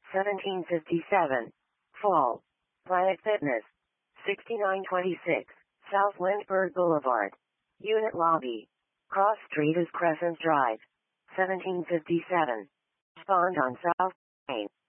1757. Fall. Planet Fitness. 6926. South Lindbergh Boulevard. Unit Lobby. Cross Street is Crescent Drive. 1757. Spawned on South Main.